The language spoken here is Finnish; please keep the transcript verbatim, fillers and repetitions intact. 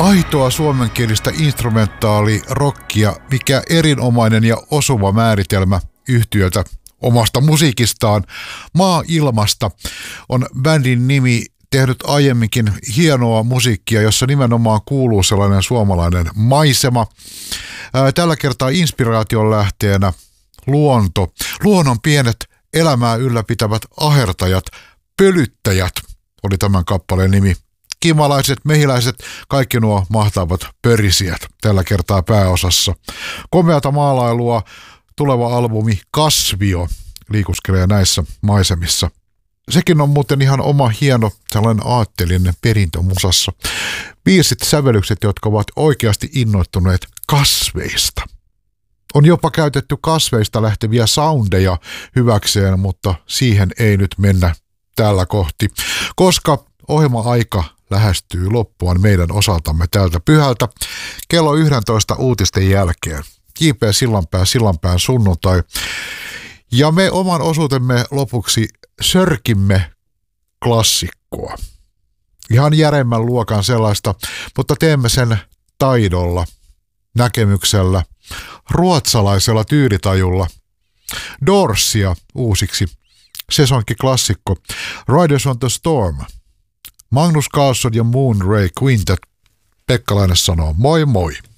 Aitoa suomenkielistä instrumentaalirockia, mikä erinomainen ja osuva määritelmä yhtyöltä omasta musiikistaan. Maa ilmasta on bändin nimi, tehnyt aiemminkin hienoa musiikkia, jossa nimenomaan kuuluu sellainen suomalainen maisema. Tällä kertaa inspiraation lähteenä luonto, luonnon pienet elämää ylläpitävät ahertajat, pölyttäjät oli tämän kappaleen nimi. Kimalaiset, mehiläiset, kaikki nuo mahtavat pörisijät tällä kertaa pääosassa. Komeata maalailua, tuleva albumi Kasvio liikuskelee näissä maisemissa. Sekin on muuten ihan oma hieno sellainen aatteellinen perintö musassa. Biisit, sävellykset, jotka ovat oikeasti innoittuneet kasveista. On jopa käytetty kasveista lähteviä soundeja hyväkseen, mutta siihen ei nyt mennä tällä kohti, koska ohjelma-aika lähestyy loppuaan meidän osaltamme tältä pyhältä kello yksitoista uutisten jälkeen. J P Sillanpää, Sillanpään sunnuntai. Ja me oman osuutemme lopuksi sörkimme klassikkoa. Ihan järemmän luokan sellaista, mutta teemme sen taidolla, näkemyksellä, ruotsalaisella tyylitajulla. Doorsia uusiksi, sesonkiklassikko, Riders on the Storm. Magnus Carlsson ja Moon Ray Quintet. Pekka Laine sanoo moi moi.